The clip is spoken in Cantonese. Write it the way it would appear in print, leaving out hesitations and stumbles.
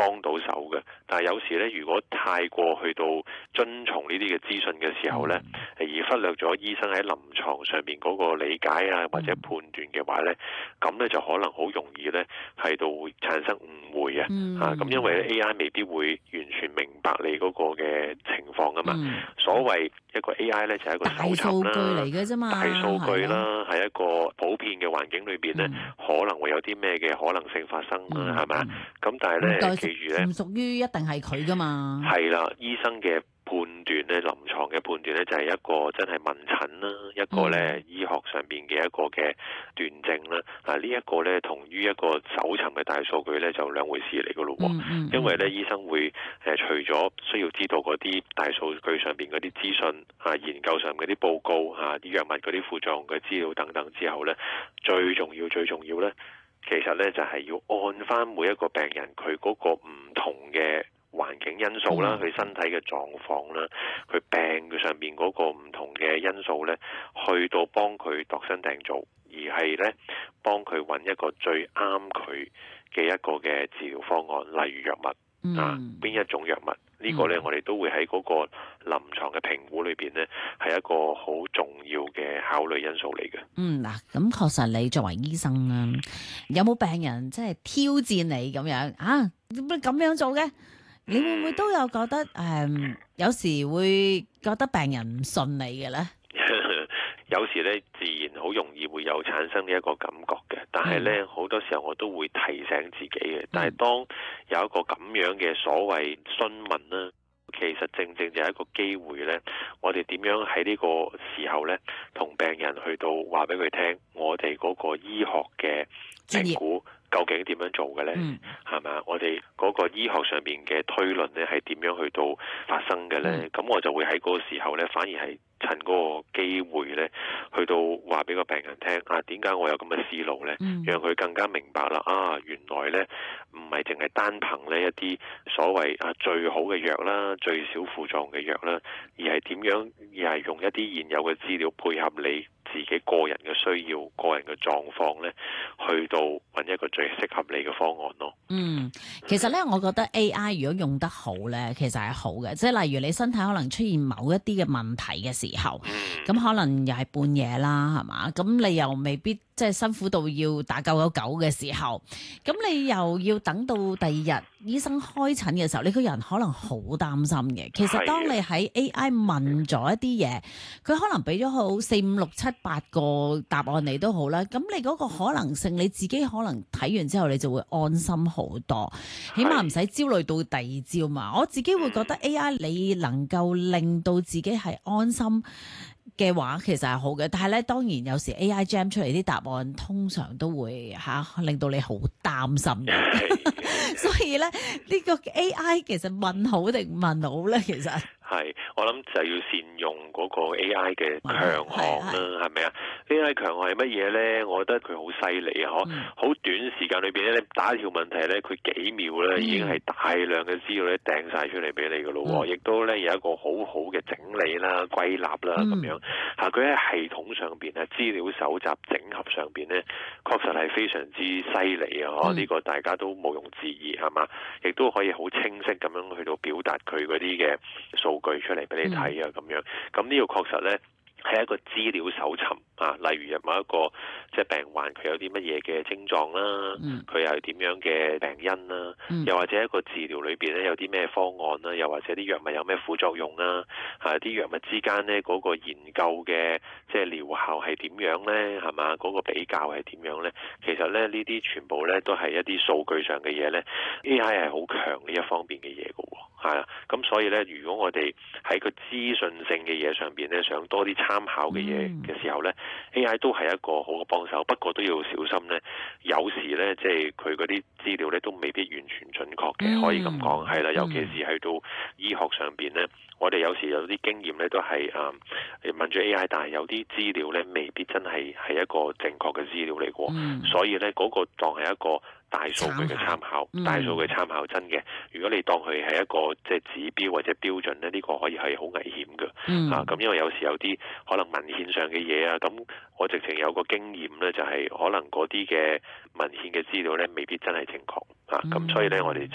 幫到手嘅。但係有時咧，如果太過去到遵從呢啲嘅資訊嘅時候咧，而忽略咗醫生喺臨床上邊嗰個理解啊或者判斷嘅話咧，咁咧就可能好容易咧係到會產生誤會啊。咁因為 AI 未必會完全明白你嗰個嘅情況啊嘛。所謂一個 AI 咧就係一個搜尋啦， 大數據嚟嘅啫嘛， 大數據啦，係一個普遍嘅環境裏邊咧，可能會有啲咩嘅可能性發生啦，係咪啊？咁但係咧，記住咧， 唔屬於一定係佢噶嘛。 係啦，醫生嘅判斷咧，臨床嘅判斷咧，就係一個真係問診啦，一個咧醫學上邊嘅一個嘅斷症啦。呢一個咧，同於一個搜尋嘅大數據咧，就兩回事嚟噶咯。因為咧，醫生會除咗需要知道嗰啲大數據上邊嗰啲資訊研究上嗰啲報告啲藥物嗰啲副作用嘅資料等等之後咧，最重要咧，其實咧就係要按翻每一個病人佢嗰個唔同嘅環境因素啦，佢身體嘅狀況啦，佢病上邊嗰個唔同嘅因素咧，去到幫佢度身訂造，而係咧幫佢揾一個最啱佢嘅一個嘅治療方案，例如藥物邊一種藥物呢個咧，我哋都會喺嗰個臨床嘅評估裏邊咧，係一個好重要嘅考慮因素嚟嘅。 嗱，咁確實你作為醫生啊，有冇病人即係挑戰你咁樣點解咁樣做嘅？你會唔會都有覺得有時會覺得病人唔信你嘅咧？ 有時咧，自然好容易會有產生呢一個感覺嘅，但係咧好多時候我都會提醒自己嘅。但係當有一個咁樣嘅所謂詢問啦，其實正正就係一個機會咧，我哋點樣喺呢個時候咧，同病人去到話俾佢聽，我哋嗰個醫學嘅評估究竟點樣做嘅咧？係咪？我哋嗰個醫學上邊嘅推論咧，係點樣去到發生嘅咧？咁我就會喺嗰個時候咧，反而係趁嗰個機會咧，去到話俾個病人聽點解我有咁嘅思路咧？讓佢更加明白啦。原來咧唔係淨係單憑呢一啲所謂最好嘅藥啦、最少副作用嘅藥啦，而係點樣，而係用一啲現有嘅資料配合你自己個人嘅需要、個人嘅狀況咧，去到揾一個最適合你嘅方案咯。 其實咧，我覺得 AI 如果用得好咧，其實係好嘅。即係例如你身體可能出現某一啲嘅問題嘅時候，咁可能又係半夜啦，係嘛？咁你又未必即係辛苦到要打999嘅時候，咁你又要等到第二日醫生開診嘅時候，你個人可能好擔心嘅。其實當你喺 AI 問咗一啲嘢，佢可能俾咗好4、5、6、7、8個答案你都好啦，咁你嗰個可能性你自己可能睇完之後你就會安心好多，起碼唔使焦慮到第二朝嘛。我自己會覺得 AI 你能夠令到自己係安心嘅話，其實係好嘅。但係咧，當然有時 AI jam 出嚟啲答案，通常都會令到你好擔心嘅。所以咧，呢個 AI 其實問好定唔問好咧？其實係，我諗就要善用嗰個 AI 嘅強項啦，係咪啊？AI 強項係乜嘢咧？我覺得佢好犀利啊！好短時間裏邊咧，打一條問題咧，佢幾秒咧已經係大量嘅資料咧掟晒出嚟俾你噶咯，亦都咧有一個好好嘅整理啦、歸納啦咁樣。佢喺系統上邊啊，資料搜集整合上邊咧，確實係非常之犀利啊！呢個大家都毋庸置疑，係嘛？亦都可以好清晰咁樣去到表達佢嗰啲嘅數據出嚟俾你睇啊，咁樣。咁呢個確實咧係一個資料搜尋例如有某一個即係病患佢有啲乜嘢嘅症狀啦，佢又係點樣嘅病因啦，又或者一個治療裏邊咧有啲咩方案啦，又或者啲藥物有咩副作用啦，啲藥物之間咧嗰個研究嘅即係療效係點樣咧，係嘛？嗰個比較係點樣咧？其實咧呢啲全部咧都係一啲數據上嘅嘢咧 ，AI 係好強呢一方面嘅嘢嘅喎。咁所以咧，如果我哋喺個資訊性嘅嘢上邊咧，想多啲參考嘅嘢嘅時候咧，AI 都係一個好嘅幫手。不過都要小心咧，有時咧即係佢嗰啲資料咧都未必完全準確嘅，可以咁講係啦。尤其是去到醫學上邊咧，我哋有時有啲經驗咧都係問咗 AI，但係有啲資料咧未必真係一個正確嘅資料嚟嘅，所以咧嗰個當係一個大數據嘅參考，大數據參考真嘅。如果你當佢係一個即係指標或者標準咧，呢個可以係好危險嘅。咁因為有時有啲可能文獻上嘅嘢咁我直情有個經驗咧，就係可能嗰啲嘅文獻嘅資料咧未必真係正確。咁所以咧我哋